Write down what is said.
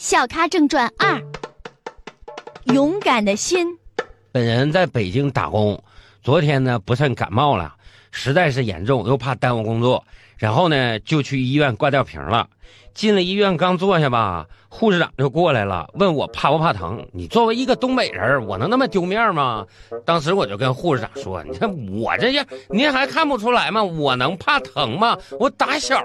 笑咖正传2，勇敢的心。 本人在北京打工，昨天呢不慎感冒了，实在是严重，又怕耽误工作，然后呢就去医院挂吊瓶了。进了医院刚坐下吧，护士长就过来了，问我怕不怕疼。你作为一个东北人，我能那么丢面吗？当时我就跟护士长说，你看我这样您还看不出来吗？我能怕疼吗？我打小